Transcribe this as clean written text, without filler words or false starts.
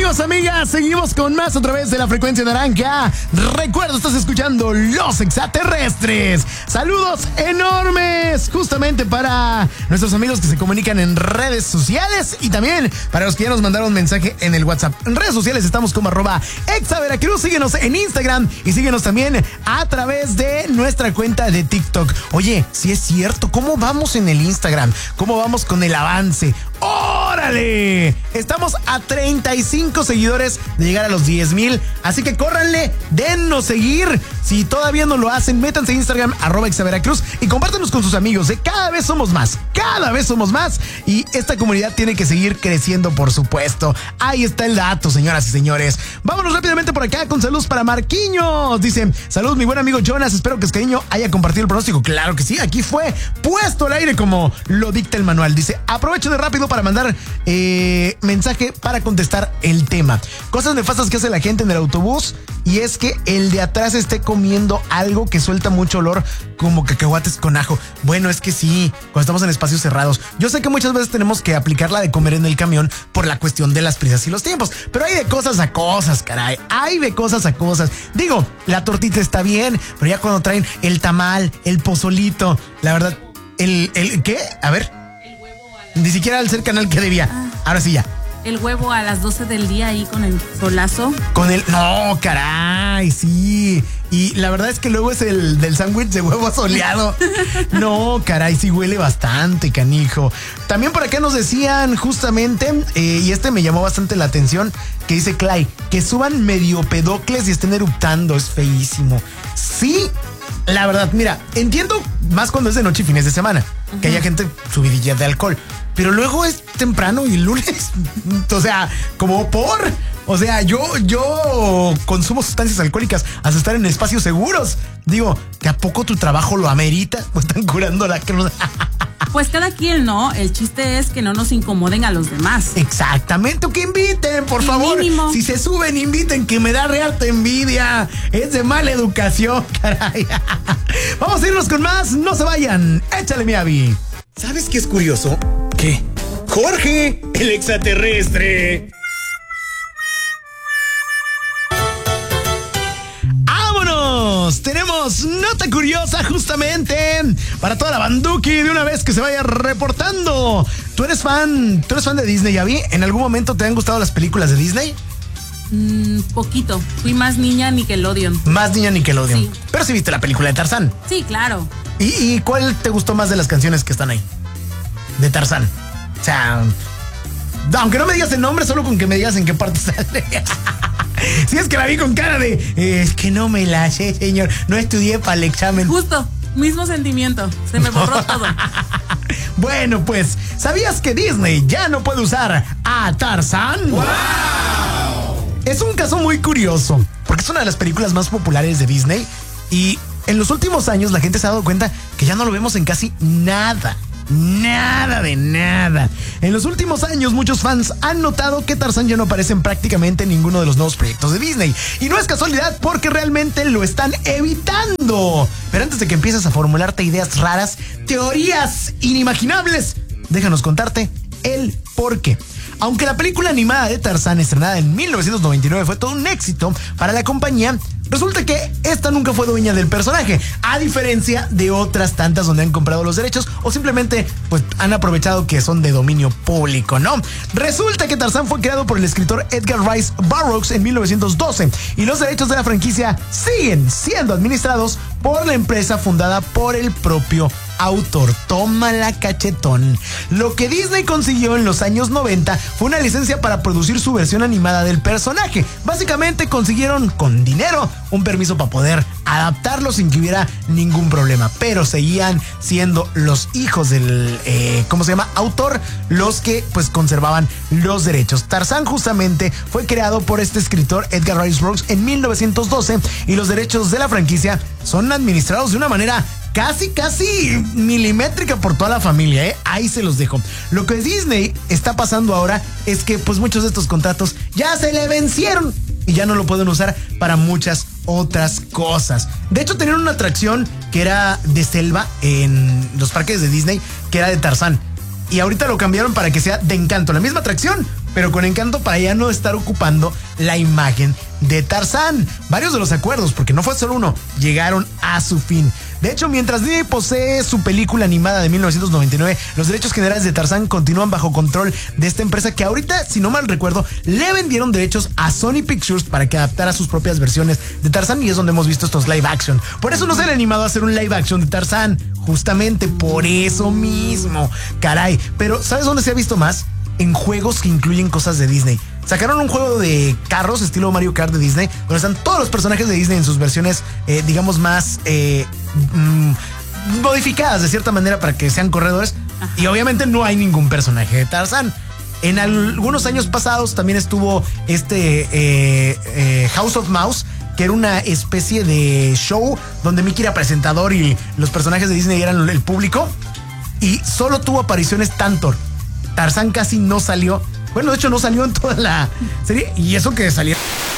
Amigos, amigas, seguimos con más a través de la frecuencia naranja. Recuerda, estás escuchando Los Extraterrestres. Saludos enormes justamente para nuestros amigos que se comunican en redes sociales y también para los que ya nos mandaron mensaje en el WhatsApp. En redes sociales estamos como @exaveracruz. Síguenos en Instagram y síguenos también a través de nuestra cuenta de TikTok. Oye, si es cierto, ¿cómo vamos en el Instagram? ¿Cómo vamos con el avance? ¡Órale! Estamos a 35 seguidores de llegar a los 10,000. Así que córranle, dennos seguir. Si todavía no lo hacen, métanse a Instagram, @exaveracruz, y compártanos con sus amigos. Cada vez somos más. Cada vez somos más. Y esta comunidad tiene que seguir creciendo, por supuesto. Ahí está el dato, señoras y señores. Vámonos rápidamente por acá con saludos para Marquiños. Dice: saludos, mi buen amigo Jonas. Espero que Escariño haya compartido el pronóstico. Claro que sí. Aquí fue puesto al aire como lo dicta el manual. Dice: aprovecho de rápido para mandar mensaje para contestar el tema. Cosas nefastas que hace la gente en el autobús, y es que el de atrás esté comiendo algo que suelta mucho olor, como cacahuates con ajo. Bueno, es que sí, cuando estamos en espacios cerrados. Yo sé que muchas veces tenemos que aplicar la de comer en el camión por la cuestión de las prisas y los tiempos, pero hay de cosas a cosas, caray. Hay de cosas a cosas. Digo, la tortita está bien, pero ya cuando traen el tamal, el pozolito, la verdad, el ¿qué? A ver. Ni siquiera al ser canal que debía. Ahora sí ya. El huevo a las 12 del día ahí con el solazo. No, caray, sí. Y la verdad es que luego es el del sándwich de huevo soleado. No, caray, sí huele bastante, canijo. También por acá nos decían justamente, y este me llamó bastante la atención, que dice Clay, que suban medio pedocles y estén eruptando. Es feísimo. Sí, la verdad, mira, entiendo más cuando es de noche y fines de semana, que haya gente subidilla de alcohol. Pero luego es temprano y lunes. O sea, o sea, yo consumo sustancias alcohólicas hasta estar en espacios seguros. Digo, ¿que a poco tu trabajo lo amerita? ¿O están curando la cruda? Pues cada quien, ¿no? El chiste es que no nos incomoden a los demás. Exactamente, o que inviten, por favor. Mínimo. Si se suben, inviten, que me da reata envidia. Es de mala educación, caray. Vamos a irnos con más, no se vayan. Échale, mi Abby. ¿Sabes qué es curioso? ¿Qué? Jorge, el extraterrestre. ¡Vámonos! Tenemos nota curiosa justamente para toda la banduki de una vez que se vaya reportando. ¿Tú eres fan de Disney, Abby? ¿En algún momento te han gustado las películas de Disney? Poquito. Fui más niña Nickelodeon. Más niña Nickelodeon. Sí. Pero sí viste la película de Tarzán. Sí, claro. ¿Y cuál te gustó más de las canciones que están ahí? De Tarzán. O sea, aunque no me digas el nombre, solo con que me digas en qué parte sale. Si es que la vi con cara de es que no me la sé, señor. No estudié para el examen. Justo, mismo sentimiento. Se me borró todo. Bueno, pues, ¿sabías que Disney ya no puede usar a Tarzán? ¡Wow! Es un caso muy curioso, porque es una de las películas más populares de Disney y en los últimos años la gente se ha dado cuenta que ya no lo vemos en casi nada. Nada de nada. En los últimos años muchos fans han notado que Tarzán ya no aparece en prácticamente ninguno de los nuevos proyectos de Disney. Y no es casualidad porque realmente lo están evitando. Pero antes de que empieces a formularte ideas raras, teorías inimaginables, déjanos contarte el por qué. Aunque la película animada de Tarzán, estrenada en 1999, fue todo un éxito para la compañía, resulta que esta nunca fue dueña del personaje, a diferencia de otras tantas donde han comprado los derechos o simplemente pues han aprovechado que son de dominio público, ¿no? Resulta que Tarzán fue creado por el escritor Edgar Rice Burroughs en 1912 y los derechos de la franquicia siguen siendo administrados por la empresa fundada por el propio autor. Tómala, cachetón. Lo que Disney consiguió en los años 90 fue una licencia para producir su versión animada del personaje. Básicamente consiguieron con dinero un permiso para poder adaptarlo sin que hubiera ningún problema, pero seguían siendo los hijos del autor los que pues conservaban los derechos. Tarzán justamente fue creado por este escritor Edgar Rice Burroughs en 1912 y los derechos de la franquicia son administrados de una manera casi milimétrica por toda la familia, ¿eh? Ahí se los dejo. Lo que Disney está pasando ahora es que pues muchos de estos contratos ya se le vencieron y ya no lo pueden usar para muchas otras cosas. De hecho, tenían una atracción que era de selva en los parques de Disney, que era de Tarzán. y ahorita lo cambiaron para que sea de Encanto, la misma atracción, pero con Encanto para ya no estar ocupando la imagen de Tarzán. Varios de los acuerdos, porque no fue solo uno, llegaron a su fin. De hecho, mientras Disney posee su película animada de 1999, los derechos generales de Tarzán continúan bajo control de esta empresa que ahorita, si no mal recuerdo, le vendieron derechos a Sony Pictures para que adaptara sus propias versiones de Tarzán, y es donde hemos visto estos live action. Por eso no se le ha animado a hacer un live action de Tarzán, justamente por eso mismo. Caray, pero ¿sabes dónde se ha visto más? En juegos que incluyen cosas de Disney. Sacaron un juego de carros estilo Mario Kart de Disney, donde están todos los personajes de Disney en sus versiones, digamos, más modificadas de cierta manera para que sean corredores. Ajá. Y obviamente no hay ningún personaje de Tarzán. En algunos años pasados también estuvo House of Mouse, que era una especie de show donde Mickey era presentador y los personajes de Disney eran el público. Y solo tuvo apariciones Tantor. Tarzán casi no salió. Bueno, de hecho no salió en toda la serie. Y eso que salió.